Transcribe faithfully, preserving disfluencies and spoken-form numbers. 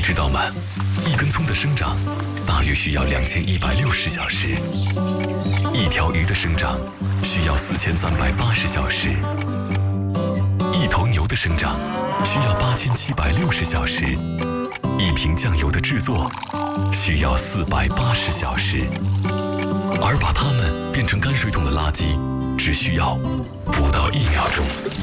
知道吗？一根葱的生长大约需要两千一百六十小时，一条鱼的生长需要四千三百八十小时，一头牛的生长需要八千七百六十小时，一瓶酱油的制作需要四百八十小时，而把它们变成泔水桶的垃圾只需要不到一秒钟。